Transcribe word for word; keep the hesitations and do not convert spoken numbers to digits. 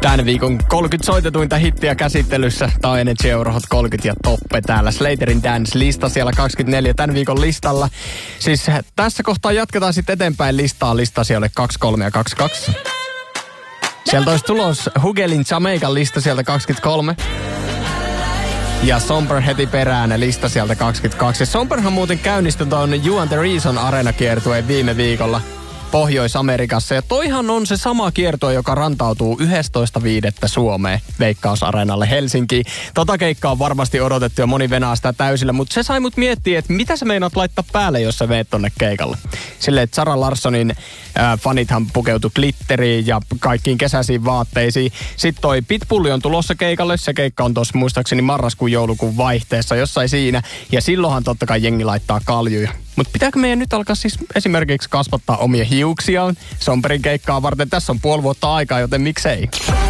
Tämän viikon kolmekymmentä soitetuinta hittiä käsittelyssä. Tää on Energy Eurohot kolmekymmentä ja Toppe täällä. Slaterin Dance-lista siellä kaksikymmentäneljä tämän viikon listalla. Siis tässä kohtaa jatketaan sitten eteenpäin listaa. Lista siellä kaksikymmentäkolme ja kaksikymmentäkaksi. Sieltä olisi tulos Hugelin Jamaican lista sieltä kaksikymmentäkolme. Ja Somber heti perään lista sieltä kaksikymmentäkaksi. Ja Somberhan muuten käynnisti tuon You and the Reason -areenakiertueen viime viikolla Pohjois-Amerikassa. Ja toihan on se sama kiertue, joka rantautuu yhdestoista viidettä Suomeen Veikkaus-areenalle Helsinkiin. Tota keikkaa on varmasti odotettu ja moni venaa sitä täysillä, mutta se sai mut miettiä, että mitä sä meinaat laittaa päälle, jos sä veet tonne keikalle. Silleen, että Sara Larssonin äh, fanithan pukeutui glitteriin ja kaikkiin kesäisiin vaatteisiin. Sitten toi Pitbulli on tulossa keikalle. Se keikka on tuossa muistaakseni marraskuun joulukuun vaihteessa jossain siinä. Ja silloinhan totta kai jengi laittaa kaljuja. Mutta pitääkö meidän nyt alkaa siis esimerkiksi kasvattaa omia hiuksiaan Somberin keikkaa varten? Tässä on puoli vuotta aikaa, joten miksei?